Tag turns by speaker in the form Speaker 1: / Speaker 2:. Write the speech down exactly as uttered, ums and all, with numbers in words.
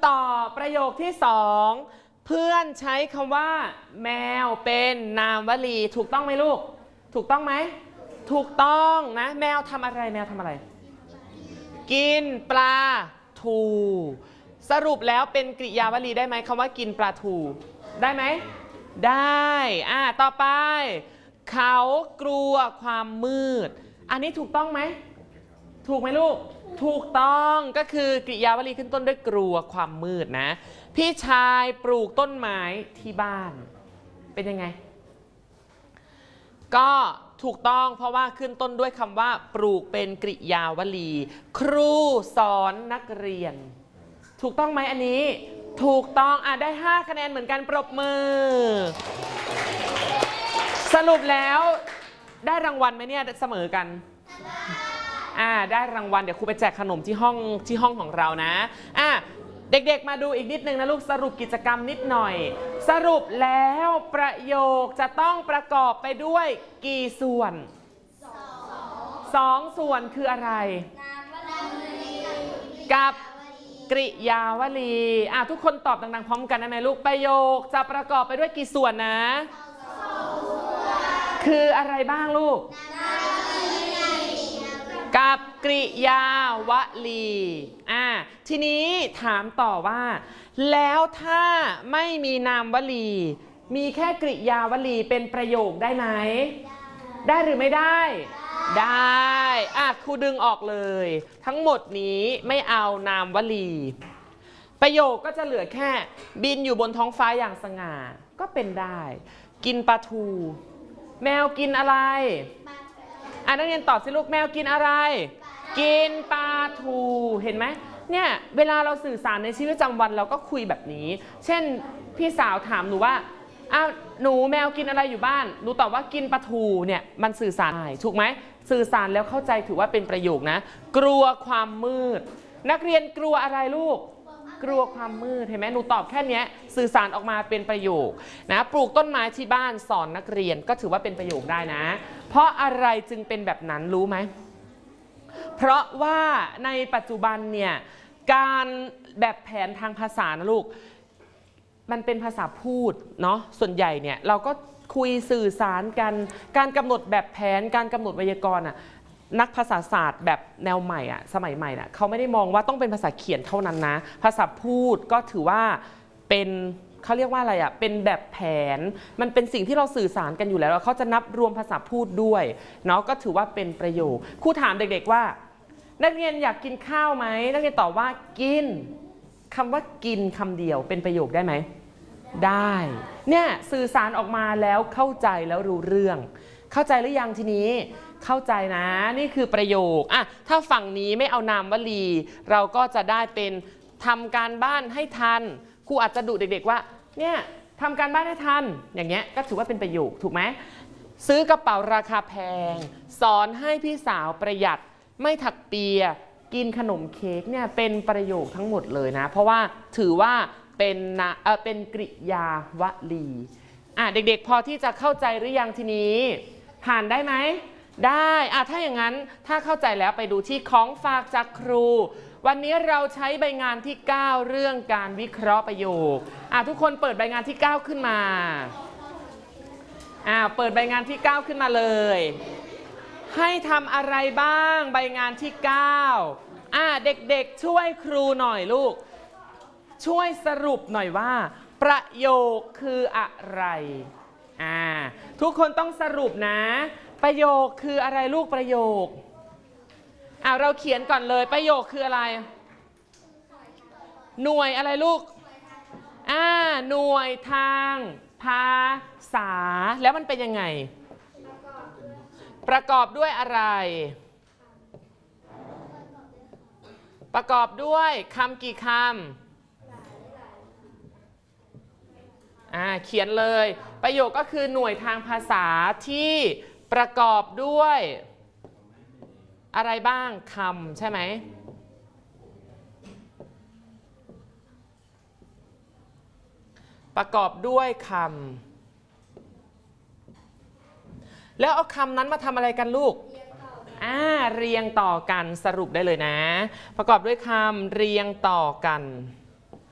Speaker 1: ต่อประโยคที่สองเพื่อนใช้คำว่าแมวเป็นนามวลีถูกต้องไหมลูกถูกต้องไหมถูกต้องนะแมวทำอะไรแมวทำอะไรกินปลาทูสรุปแล้วเป็นกริยาวลีได้ไหมคำว่ากินปลาทูได้ไหมได้อ่าต่อไปเขากลัวความมืดอันนี้ถูกต้องไหมถูกไหมลูกถูกต้องก็คือกริยาวลีขึ้นต้นด้วยกลัวความมืดนะพี่ชายปลูกต้นไม้ที่บ้านเป็นยังไงก็ถูกต้องเพราะว่าขึ้นต้นด้วยคำว่าปลูกเป็นกริยาวลีครูสอนนักเรียนถูกต้องไหมอันนี้ถูกต้องอ่ะได้ห้าคะแนนเหมือนกันปรบมือสรุปแล้วได้รางวัลไหมเนี่ยเสมอกันอ่าได้รางวัลเดี๋ยวครูไปแจกขนมที่ห้องที่ห้องของเรานะอ่ะเด็กๆมาดูอีกนิดนึงนะลูกสรุปกิจกรรมนิดหน่อยสรุปแล้วประโยคจะต้องประกอบไปด้วยกี่ส่วนสองส่วนคืออะไรกับกริยาวลีอ่ะทุกคนตอบดังๆพร้อมกันได้ไหมลูกประโยคจะประกอบไปด้วยกี่ส่วนนะคืออะไรบ้างลูกกับกริยาวลีอ่ะทีนี้ถามต่อว่าแล้วถ้าไม่มีนามวลีมีแค่กริยาวลีเป็นประโยคได้ไหมได้หรือไม่ได้ได้อ่ะครูดึงออกเลยทั้งหมดนี้ไม่เอานามวลีประโยคก็จะเหลือแค่บินอยู่บนท้องฟ้าอย่างสง่าก็เป็นได้กินปลาทูแมวกินอะไรอ่ะนักเรียนตอบสิลูกแมวกินอะไรกินปลาทูเห็นไหมเนี่ยเวลาเราสื่อสารในชีวิตประจำวันเราก็คุยแบบนี้เช่นพี่สาวถามหนูว่าอ้าวหนูแมวกินอะไรอยู่บ้านหนูตอบว่ากินปลาทูเนี่ยมันสื่อสารถูกไหมสื่อสารแล้วเข้าใจถือว่าเป็นประโยคนะกลัวความมืดนักเรียนกลัวอะไรลูกกลัวความมืดเห็นไหมหนูตอบแค่นี้สื่อสารออกมาเป็นประโยคนะปลูกต้นไม้ที่บ้านสอนนักเรียนก็ถือว่าเป็นประโยคได้นะเพราะอะไรจึงเป็นแบบนั้นรู้ไหมเพราะว่าในปัจจุบันเนี่ยการแบบแผนทางภาษานะลูกมันเป็นภาษาพูดเนาะส่วนใหญ่เนี่ยเราก็คุยสื่อสารกันการกำหนดแบบแผนการกำหนดไวยากรณ์อ่ะนักภาษาศาสตร์แบบแนวใหม่อ่ะสมัยใหม่น่ะเขาไม่ได้มองว่าต้องเป็นภาษาเขียนเท่านั้นนะภาษาพูดก็ถือว่าเป็นเขาเรียกว่าอะไรอ่ะเป็นแบบแผนมันเป็นสิ่งที่เราสื่อสารกันอยู่แล้วแล้วเขาจะนับรวมภาษาพูดด้วยเนาะก็ถือว่าเป็นประโยคครูถามเด็กๆว่านักเรียนอยากกินข้าวไหมนักเรียนตอบว่ากินคำว่ากินคำเดียวเป็นประโยคได้ไหมได้เนี่ยสื่อสารออกมาแล้วเข้าใจแล้วรู้เรื่องเข้าใจหรือยังทีนี้เข้าใจนะนี่คือประโยคอ่ะถ้าฝั่งนี้ไม่เอานามวลีเราก็จะได้เป็นทำการบ้านให้ทันครูอาจจะดุเด็กๆว่าเนี่ยทำการบ้านให้ทันอย่างเงี้ยก็ถือว่าเป็นประโยคถูกไหมซื้อกระเป๋าราคาแพงสอนให้พี่สาวประหยัดไม่ถักเปียกินขนมเค้กเนี่ยเป็นประโยคทั้งหมดเลยนะเพราะว่าถือว่าเป็นนะเออเป็นกริยาวลีอ่ะเด็กๆพอที่จะเข้าใจหรือยังทีนี้ผ่านได้ไหมได้อ่ะถ้าอย่างนั้นถ้าเข้าใจแล้วไปดูที่ของฝากจากครูวันนี้เราใช้ใบงานที่เก้าเรื่องการวิเคราะห์ประโยคอ่ะทุกคนเปิดใบงานที่เก้าขึ้นมาอ่ะเปิดใบงานที่เก้าขึ้นมาเลยให้ทำอะไรบ้างใบงานที่เก้าอ่ะเด็กๆช่วยครูหน่อยลูกช่วยสรุปหน่อยว่าประโยคคืออะไรอ่าทุกคนต้องสรุปนะประโยคคืออะไรลูกประโยคอ่าเราเขียนก่อนเลยประโยคคืออะไรหน่วยอะไรลูกอ่าหน่วยทางภาษาแล้วมันเป็นยังไงประกอบด้วยอะไรประกอบด้วยคำกี่คำอ่าเขียนเลยประโยคก็คือหน่วยทางภาษาที่ประกอบด้วยอะไรบ้างคำใช่ไหมประกอบด้วยคำแล้วเอาคำนั้นมาทำอะไรกันลูกอ่าเรียงต่อกันสรุปได้เลยนะประกอบด้วยคำเรียงต่อกัน